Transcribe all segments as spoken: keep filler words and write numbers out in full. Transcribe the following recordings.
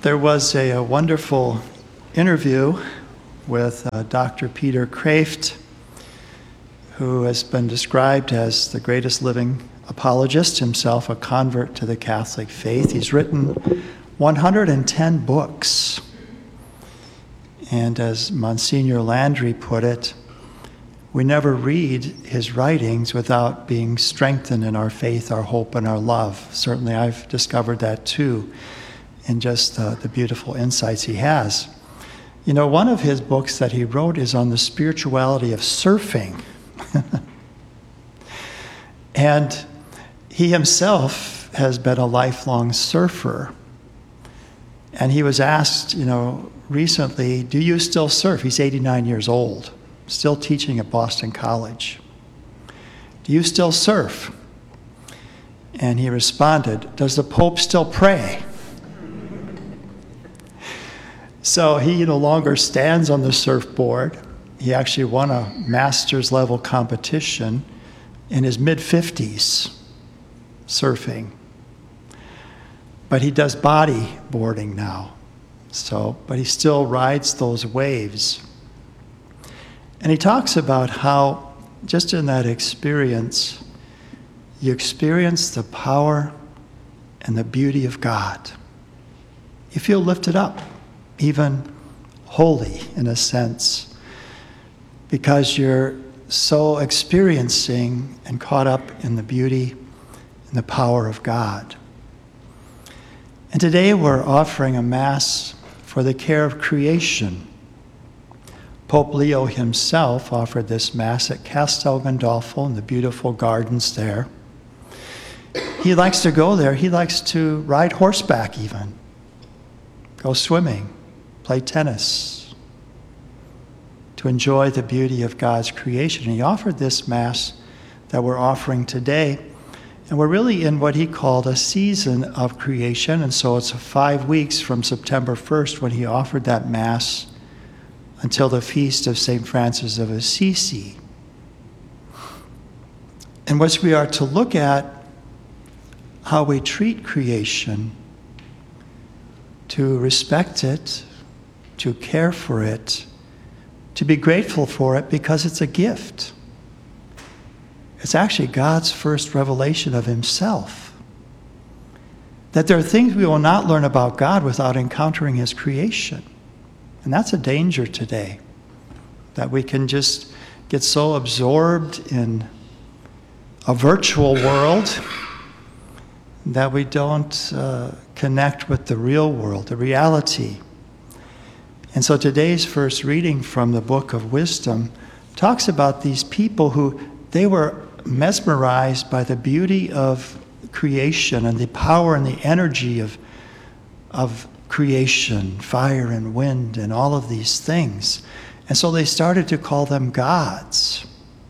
There was a, a wonderful interview with uh, Doctor Peter Kreeft, who has been described as the greatest living apologist, himself a convert to the Catholic faith. He's written one hundred ten books. And as Monsignor Landry put it, we never read his writings without being strengthened in our faith, our hope, and our love. Certainly I've discovered that too, in just uh, the beautiful insights he has. You know, one of his books that he wrote is on the spirituality of surfing. And he himself has been a lifelong surfer. And he was asked, you know, recently, do you still surf? He's eighty-nine years old, still teaching at Boston College. Do you still surf? And he responded, does the Pope still pray? So he no longer stands on the surfboard. He actually won a master's level competition in his mid-fifties, surfing. But he does bodyboarding now. So, but he still rides those waves. And he talks about how, just in that experience, you experience the power and the beauty of God. You feel lifted up, even holy in a sense, because you're so experiencing and caught up in the beauty and the power of God. And today we're offering a Mass for the care of creation. Pope Leo himself offered this Mass at Castel Gandolfo in the beautiful gardens there. He likes to go there. He likes to ride horseback even, go swimming, play tennis, to enjoy the beauty of God's creation. And he offered this Mass that we're offering today. And we're really in what he called a season of creation. And so it's five weeks from September first when he offered that Mass until the feast of Saint Francis of Assisi. In which we are to look at how we treat creation, to respect it, to care for it, to be grateful for it because it's a gift. It's actually God's first revelation of himself. That there are things we will not learn about God without encountering his creation. And that's a danger today, that we can just get so absorbed in a virtual world that we don't uh, connect with the real world, the reality. And so today's first reading from the Book of Wisdom talks about these people who, they were mesmerized by the beauty of creation and the power and the energy of, of creation, fire and wind and all of these things. And so they started to call them gods.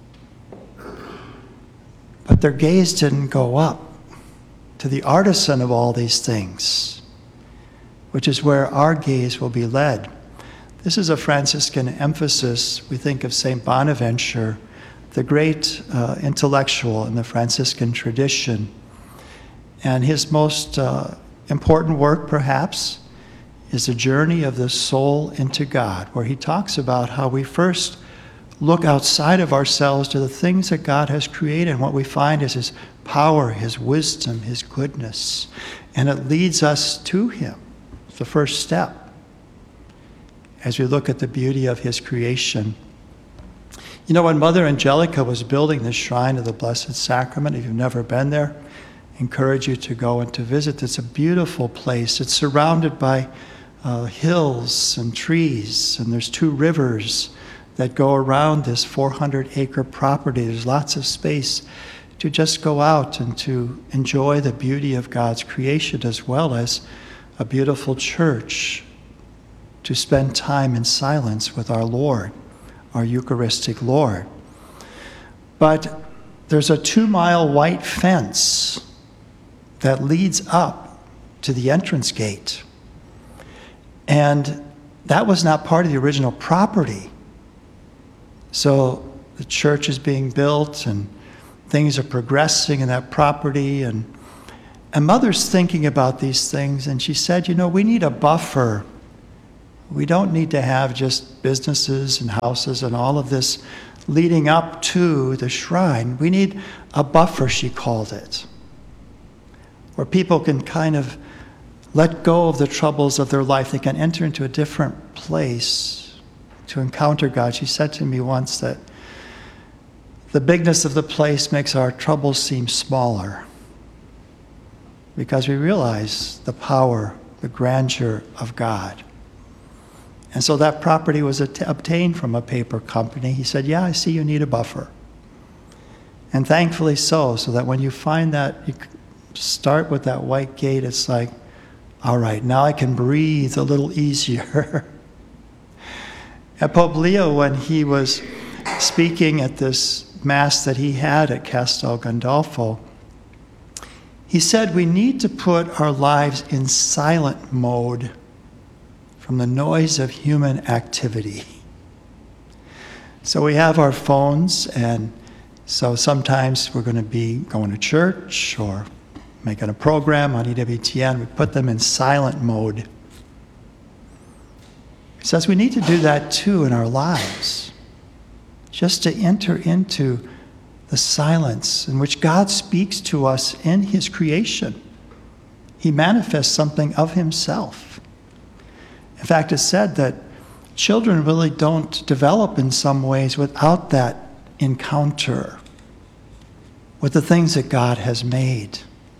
But their gaze didn't go up to the artisan of all these things, which is where our gaze will be led. This is a Franciscan emphasis. We think of Saint Bonaventure, the great uh, intellectual in the Franciscan tradition. And his most uh, important work, perhaps, is the journey of the soul into God, where he talks about how we first look outside of ourselves to the things that God has created, and what we find is his power, his wisdom, his goodness. And it leads us to him. It's the first step as we look at the beauty of his creation. You know, when Mother Angelica was building the shrine of the Blessed Sacrament, if you've never been there, I encourage you to go and to visit. It's a beautiful place. It's surrounded by uh, hills and trees, and there's two rivers that go around this four hundred acre property. There's lots of space to just go out and to enjoy the beauty of God's creation, as well as a beautiful church, to spend time in silence with our Lord, our Eucharistic Lord. But there's a two-mile white fence that leads up to the entrance gate. And that was not part of the original property. So the church is being built and things are progressing in that property, and And Mother's thinking about these things, and she said, you know, we need a buffer. We don't need to have just businesses and houses and all of this leading up to the shrine. We need a buffer, she called it, where people can kind of let go of the troubles of their life. They can enter into a different place to encounter God. She said to me once that the bigness of the place makes our troubles seem smaller because we realize the power, the grandeur of God. And so that property was at- obtained from a paper company. He said, yeah, I see you need a buffer. And thankfully so, so that when you find that, you start with that white gate, it's like, all right, now I can breathe a little easier. And Pope Leo, when he was speaking at this Mass that he had at Castel Gandolfo, he said we need to put our lives in silent mode from the noise of human activity. So we have our phones, and so sometimes we're going to be going to church or making a program on E W T N. We put them in silent mode. He says we need to do that too in our lives, just to enter into the silence in which God speaks to us in his creation. He manifests something of himself. In fact, it's said that children really don't develop in some ways without that encounter with the things that God has made.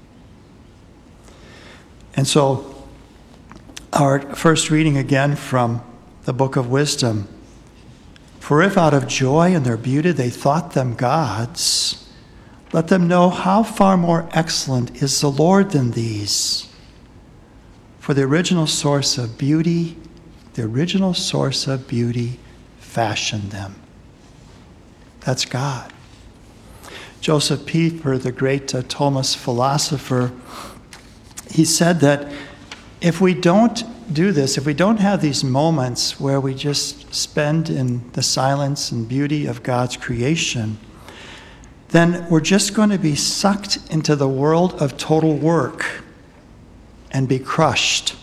And so, our first reading again from the Book of Wisdom. For if out of joy in their beauty they thought them gods, let them know how far more excellent is the Lord than these. For the original source of beauty, the original source of beauty fashioned them. That's God. Joseph Pieper, the great uh, Thomist philosopher, he said that if we don't do this, if we don't have these moments where we just spend in the silence and beauty of God's creation, then we're just going to be sucked into the world of total work and be crushed.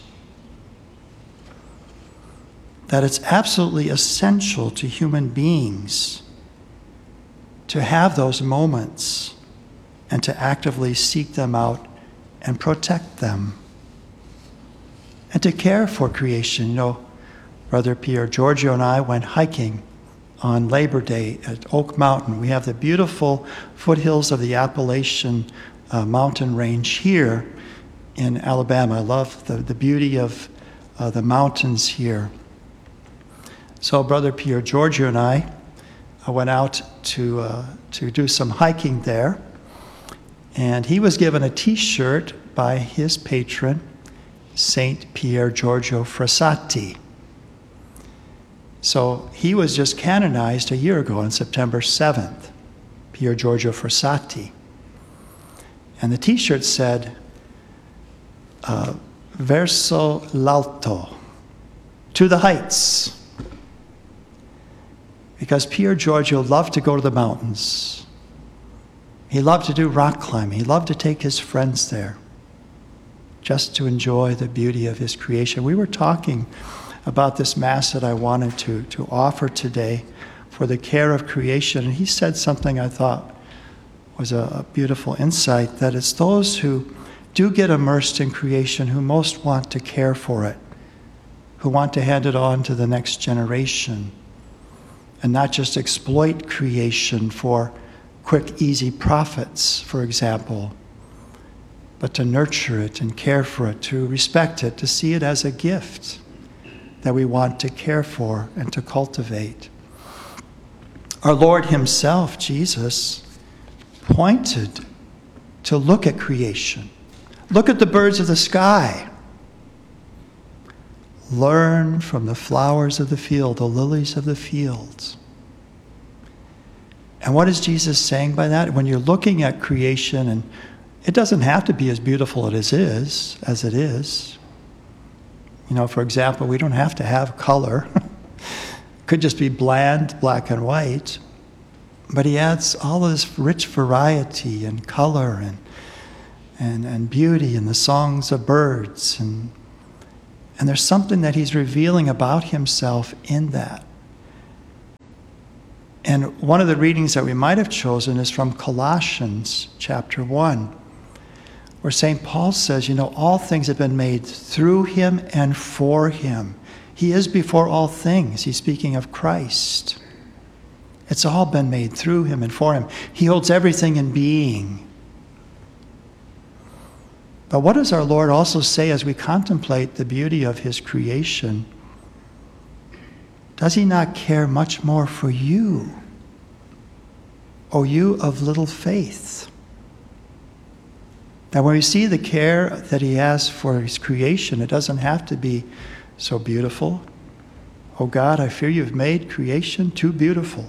That it's absolutely essential to human beings to have those moments and to actively seek them out and protect them and to care for creation. You know, Brother Pier Giorgio and I went hiking on Labor Day at Oak Mountain. We have the beautiful foothills of the Appalachian uh, mountain range here in Alabama. I love the, the beauty of uh, the mountains here. So Brother Pier Giorgio and I uh, went out to uh, to do some hiking there, and he was given a T-shirt by his patron, Saint Pier Giorgio Frassati. So he was just canonized a year ago on September seventh, Pier Giorgio Frassati. And the T-shirt said, uh, Verso l'alto, to the heights. Because Pier Giorgio loved to go to the mountains. He loved to do rock climbing. He loved to take his friends there just to enjoy the beauty of his creation. We were talking about this Mass that I wanted to, to offer today for the care of creation, and he said something I thought was a, a beautiful insight, that it's those who do get immersed in creation who most want to care for it, who want to hand it on to the next generation, and not just exploit creation for quick, easy profits, for example, but to nurture it and care for it, to respect it, to see it as a gift that we want to care for and to cultivate. Our Lord himself, Jesus, pointed to look at creation. Look at the birds of the sky. Learn from the flowers of the field, the lilies of the fields. And what is Jesus saying by that? When you're looking at creation, and it doesn't have to be as beautiful as it is, as it is. You know, for example, we don't have to have color. It could just be bland, black and white. But he adds all of this rich variety and color and and, and beauty and the songs of birds. And, and there's something that he's revealing about himself in that. And one of the readings that we might have chosen is from Colossians chapter one, where Saint Paul says, you know, all things have been made through him and for him. He is before all things. He's speaking of Christ. It's all been made through him and for him. He holds everything in being. But what does our Lord also say as we contemplate the beauty of his creation? Does he not care much more for you, O you of little faith? Now, when we see the care that he has for his creation, it doesn't have to be so beautiful. Oh God, I fear you've made creation too beautiful.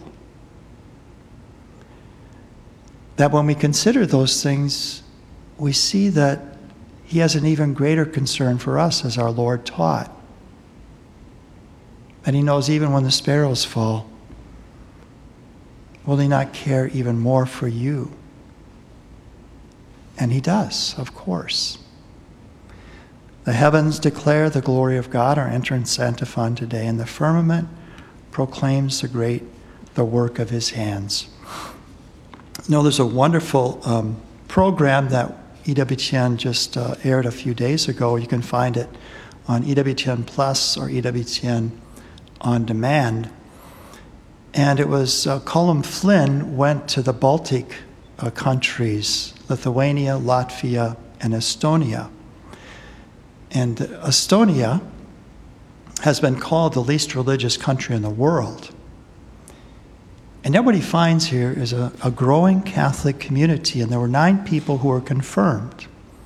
That when we consider those things, we see that he has an even greater concern for us, as our Lord taught. And he knows even when the sparrows fall, will he not care even more for you? And he does, of course. The heavens declare the glory of God, our entrance antiphon today, and the firmament proclaims the great, the work of his hands. You know, there's a wonderful um, program that E W T N just uh, aired a few days ago. You can find it on E W T N Plus or E W T N On Demand. And it was uh, Colm Flynn went to the Baltic uh, countries, Lithuania, Latvia, and Estonia. And Estonia has been called the least religious country in the world. And yet what he finds here is a, a growing Catholic community, and there were nine people who were confirmed.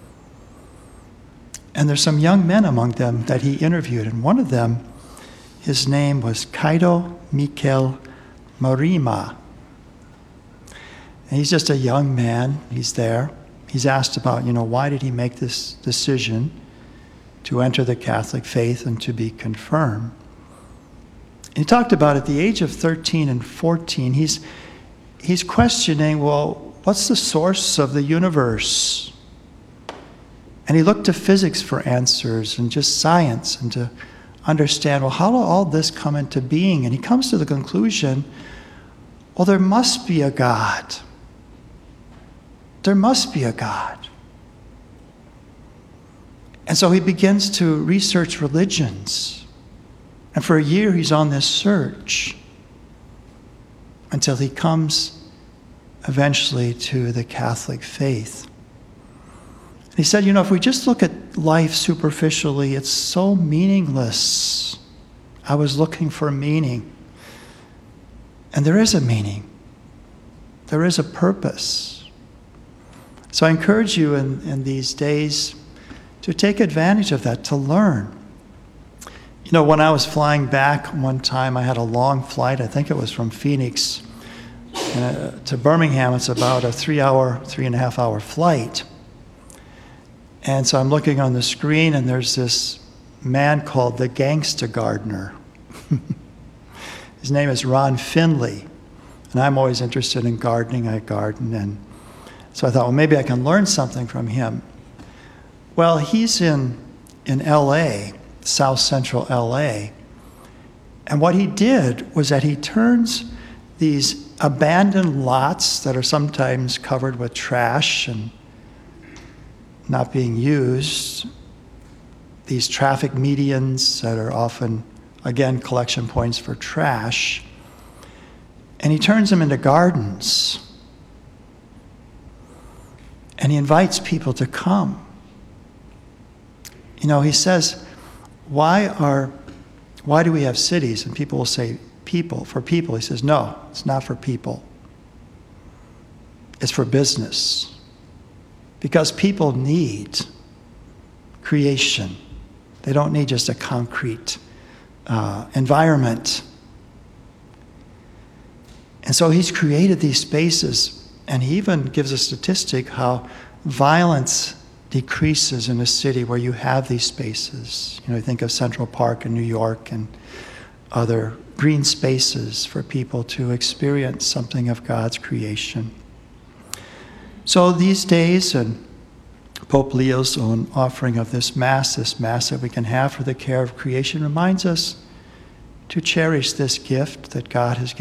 And there's some young men among them that he interviewed, and one of them, his name was Kaido Mikel Marima. And he's just a young man. He's there. He's asked about, you know, why did he make this decision to enter the Catholic faith and to be confirmed? And he talked about at the age of thirteen and fourteen, he's, he's questioning, well, what's the source of the universe? And he looked to physics for answers and just science and to understand, well, how did all this come into being? And he comes to the conclusion, well, there must be a God. There must be a God. And so he begins to research religions. And for a year, he's on this search until he comes eventually to the Catholic faith. He said, you know, if we just look at life superficially, it's so meaningless. I was looking for meaning. And there is a meaning. There is a purpose. So I encourage you in, in these days to take advantage of that, to learn. You know, when I was flying back one time, I had a long flight. I think it was from Phoenix uh, to Birmingham. It's about a three-hour, three-and-a-half-hour flight. And so I'm looking on the screen, and there's this man called the Gangsta Gardener. His name is Ron Finley. And I'm always interested in gardening. I garden. And so I thought, well, maybe I can learn something from him. Well, he's in, in L A, South Central L A. And what he did was that he turns these abandoned lots that are sometimes covered with trash and not being used, these traffic medians that are often, again, collection points for trash, and he turns them into gardens. And he invites people to come. You know, he says, why are, why do we have cities? And people will say, people, for people. He says, no, it's not for people. It's for business. Because people need creation. They don't need just a concrete uh, environment. And so he's created these spaces, and he even gives a statistic how violence decreases in a city where you have these spaces. You know, think of Central Park in New York and other green spaces for people to experience something of God's creation. So these days, and Pope Leo's own offering of this Mass, this Mass that we can have for the care of creation, reminds us to cherish this gift that God has given